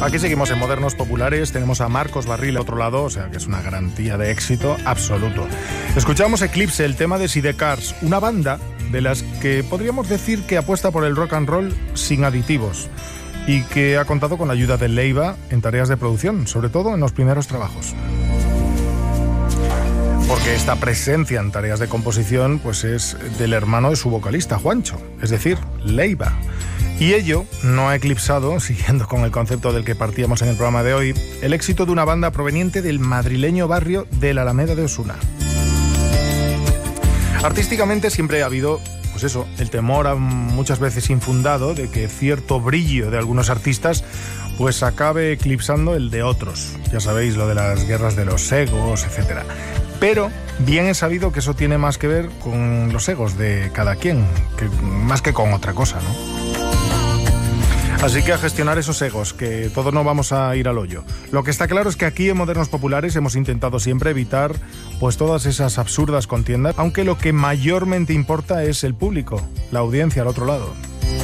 Aquí seguimos en Modernos Populares, tenemos a Marcos Barril al otro lado, o sea que es una garantía de éxito absoluto. Escuchamos Eclipse, el tema de Sidecars, una banda de las que podríamos decir que apuesta por el rock and roll sin aditivos y que ha contado con la ayuda de Leiva en tareas de producción, sobre todo en los primeros trabajos. Porque esta presencia en tareas de composición pues es del hermano de su vocalista, Juancho, es decir, Leiva. Y ello no ha eclipsado, siguiendo con el concepto del que partíamos en el programa de hoy, el éxito de una banda proveniente del madrileño barrio de la Alameda de Osuna. Artísticamente siempre ha habido, pues eso, el temor muchas veces infundado de que cierto brillo de algunos artistas pues acabe eclipsando el de otros. Ya sabéis, lo de las guerras de los egos, etcétera. Pero bien es sabido que eso tiene más que ver con los egos de cada quien, más que con otra cosa, ¿no? Así que a gestionar esos egos, que todos no vamos a ir al hoyo. Lo que está claro es que aquí en Modernos Populares hemos intentado siempre evitar pues todas esas absurdas contiendas, aunque lo que mayormente importa es el público, la audiencia al otro lado.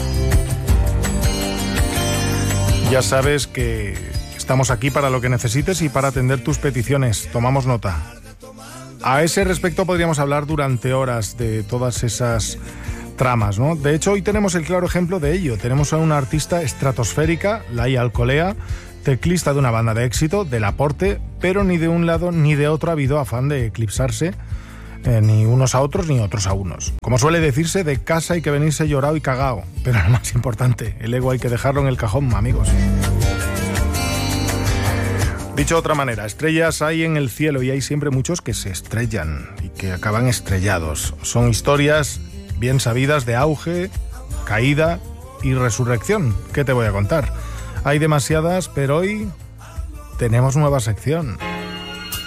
Ya sabes que estamos aquí para lo que necesites y para atender tus peticiones. Tomamos nota. A ese respecto podríamos hablar durante horas de todas esas tramas, ¿no? De hecho, hoy tenemos el claro ejemplo de ello. Tenemos a una artista estratosférica, Laia Alcolea, teclista de una banda de éxito, del Aporte, pero ni de un lado ni de otro ha habido afán de eclipsarse, ni unos a otros ni otros a unos. Como suele decirse, de casa hay que venirse llorado y cagao. Pero lo más importante, el ego hay que dejarlo en el cajón, amigos. Dicho de otra manera, estrellas hay en el cielo y hay siempre muchos que se estrellan y que acaban estrellados. Son historias bien sabidas de auge, caída y resurrección. ¿Qué te voy a contar? Hay demasiadas, pero hoy tenemos nueva sección.